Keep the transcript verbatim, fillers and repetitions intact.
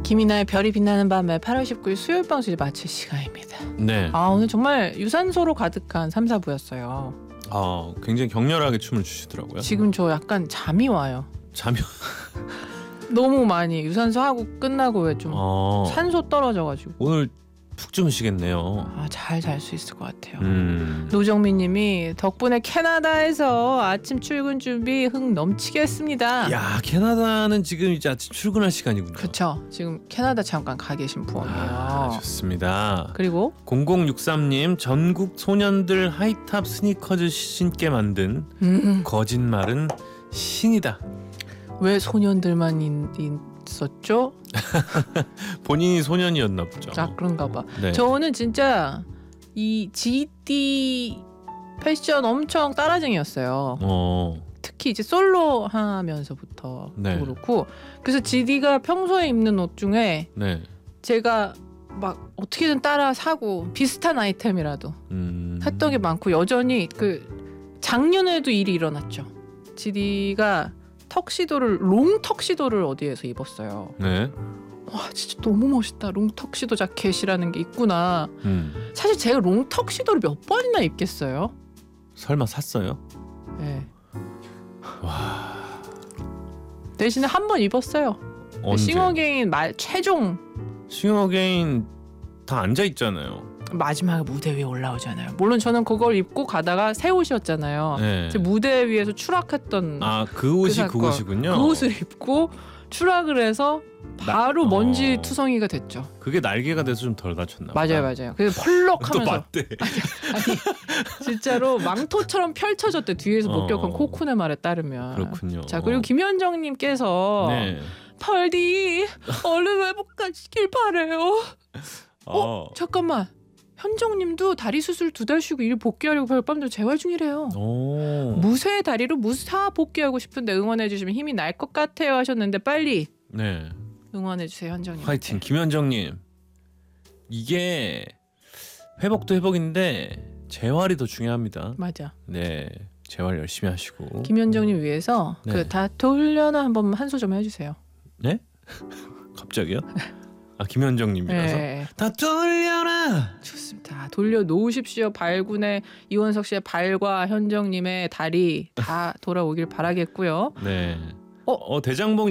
김이나의 별이 빛나는 밤에 팔월 십구일 수요일 방송 이제 마칠 시간입니다. 네. 아 오늘 정말 유산소로 가득한 삼, 사부였어요. 아 굉장히 격렬하게 춤을 추시더라고요. 지금 저 약간 잠이 와요. 잠이 너무 많이 유산소 하고 끝나고 왜 좀 어... 산소 떨어져가지고 오늘 푹 주무시겠네요. 아, 잘 잘 수 있을 것 같아요. 음... 노정민님이 덕분에 캐나다에서 아침 출근 준비 흥 넘치게 했습니다. 야 캐나다는 지금 이제 아침 출근할 시간이군요. 그렇죠. 지금 캐나다 잠깐 가 계신 부원이에요. 아, 좋습니다. 그리고 공공육삼님 전국 소년들 하이탑 스니커즈 신게 만든 음, 거짓말은 신이다. 왜 소년들만 있, 있었죠? 본인이 소년이었나 보죠. 아 그런가 봐. 네. 저는 진짜 이 지디 패션 엄청 따라쟁이였어요. 어. 특히 이제 솔로 하면서부터 네. 그렇고 그래서 지디가 평소에 입는 옷 중에 네. 제가 막 어떻게든 따라 사고 비슷한 아이템이라도 음... 샀던 게 많고 여전히 그 작년에도 일이 일어났죠. 지디가 턱시도를 롱 턱시도를 어디에서 입었어요. 네. 와 진짜 너무 멋있다. 롱 턱시도 자켓이라는 게 있구나. 음. 사실 제가 롱 턱시도를 몇 번이나 입겠어요? 설마 샀어요? 네. 와. 대신에 한 번 입었어요. 언제? 싱어게인 말 최종 싱어게인 다 앉아 있잖아요. 마지막에 무대 위에 올라오잖아요. 물론 저는 그걸 입고 가다가 새 옷이었잖아요. 네. 제 무대 위에서 추락했던 아그 옷이 사건. 그것이군요. 그 옷을 입고 추락을 해서 바로 나- 먼지 어. 투성이가 됐죠. 그게 날개가 돼서 좀 덜 다쳤나 보다. 맞아요, 맞아요. 그래서 펄럭하면서 또 맞대. 아니 진짜로 망토처럼 펼쳐졌대. 뒤에서 어. 목격한 코쿤의 말에 따르면. 그렇군요. 자 그리고 김현정님께서 네. 펄디 얼른 회복하시길 바래요. 어. 잠깐만. 현정님도 다리 수술 두 달 쉬고 일 복귀하려고 별밤들 재활 중이래요. 오. 무쇠 다리로 무사 복귀하고 싶은데 응원해 주시면 힘이 날 것 같아요 하셨는데 빨리 네. 응원해 주세요 현정님. 화이팅 김현정님. 이게 회복도 회복인데 재활이 더 중요합니다. 맞아. 네. 재활 열심히 하시고. 김현정님 위해서 네. 그 다 돌려나 한번 한 소절 해주세요. 네? 갑자기요? 아 김현정님이라서 네. 다 돌려라. 좋습니다. 돌려 놓으십시오. 발군의 이원석 씨의 발과 현정님의 다리 다 돌아오길 바라겠고요. 네. 어? 어 대장봉